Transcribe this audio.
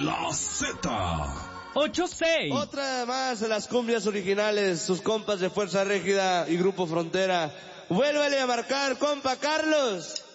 La Z. 8-6. Otra más de las cumbias originales, sus compas de Fuerza Régida y Grupo Frontera. Vuélvale a marcar, compa Carlos.